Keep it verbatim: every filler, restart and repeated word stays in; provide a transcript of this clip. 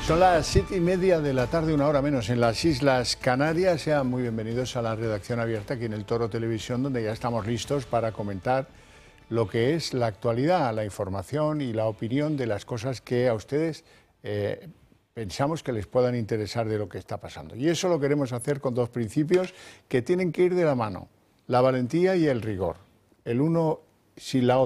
Son las siete y media de la tarde, una hora menos, en las Islas Canarias. Sean muy bienvenidos a la redacción abierta aquí en el Toro Televisión, donde ya estamos listos para comentar lo que es la actualidad, la información y la opinión de las cosas que a ustedes eh, pensamos que les puedan interesar de lo que está pasando. Y eso lo queremos hacer con dos principios que tienen que ir de la mano: la valentía y el rigor. El uno sin la otra.